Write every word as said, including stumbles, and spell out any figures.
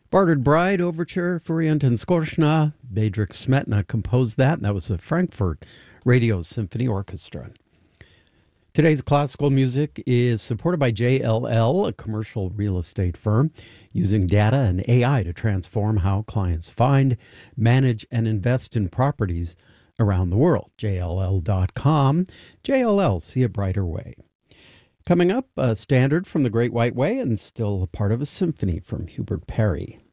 Bartered Bride Overture for Orientin Skorzna. Bedřich Smetana composed that, and that was the Frankfurt Radio Symphony Orchestra. Today's classical music is supported by J L L, a commercial real estate firm, using data and A I to transform how clients find, manage, and invest in properties around the world. J L L dot com. J L L, see a brighter way. Coming up, a standard from the Great White Way and still a part of a symphony from Hubert Parry.